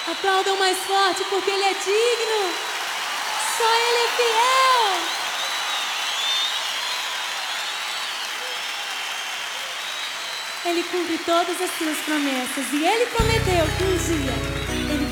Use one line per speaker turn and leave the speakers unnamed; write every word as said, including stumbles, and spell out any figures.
Aplaudam mais forte porque Ele é digno. Só Ele é fiel. Ele cumpre todas as suas promessas. E Ele prometeu que um dia Ele